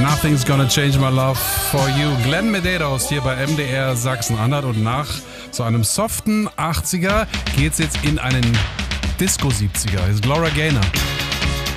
Nothing's Gonna Change My Love for You. Glenn Medeiros hier bei MDR Sachsen-Anhalt. Und nach so einem soften 80er geht's jetzt in einen Disco-70er. Das ist Gloria Gaynor.